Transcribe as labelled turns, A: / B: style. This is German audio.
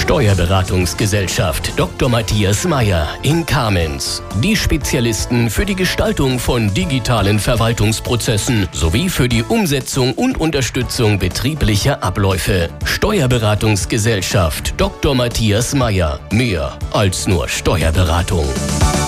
A: Steuerberatungsgesellschaft Dr. Matthias Meyer in Kamenz. Die Spezialisten für die Gestaltung von digitalen Verwaltungsprozessen sowie für die Umsetzung und Unterstützung betrieblicher Abläufe. Steuerberatungsgesellschaft Dr. Matthias Meyer. Mehr als nur Steuerberatung.